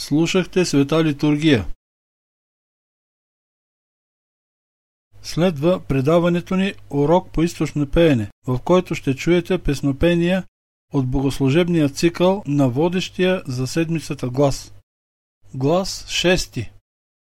Слушахте Света литургия. Следва предаването ни Урок по източно пеене, в който ще чуете песнопения от богослужебния цикъл на водещия за седмицата глас. Глас 6.